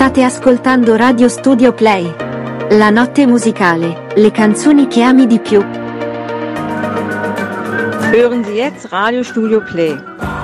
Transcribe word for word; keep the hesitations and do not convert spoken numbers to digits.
State ascoltando Radio Studio Play. La notte musicale, le canzoni che ami di più. Hören Sie jetzt Radio Studio Play.